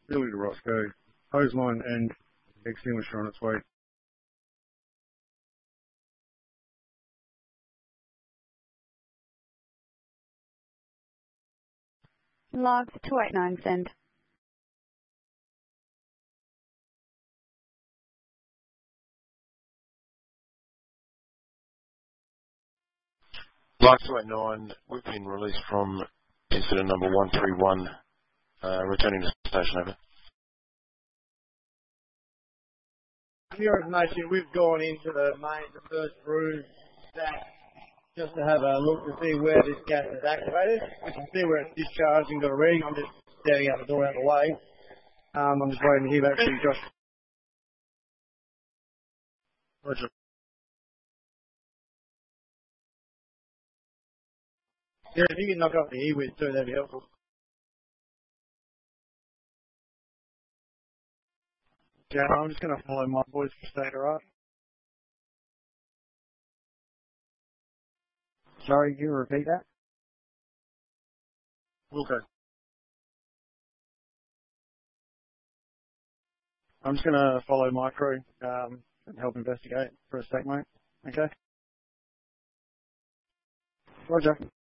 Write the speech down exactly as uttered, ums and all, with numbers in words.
Billy to Roscoe. Hose line and extinguisher on its way. Logs two eight nine, send. Log two eight nine, we've been released from incident number one three one, uh, returning to station, over. For your information, we've gone into the main, the first room stack just to have a look to see where this gas is activated. We can see where it's discharged and got a reading. I'm just standing out the door out of the way. Um, I'm just waiting to hear back from Josh. Roger. Yeah, if you can knock off the E-Wiz too, that'd be helpful. Yeah, I'm just going to follow my boys for state, alright? Sorry, can you repeat that? We'll go. I'm just going to follow my crew um, and help investigate for a sec, mate. Okay? Roger.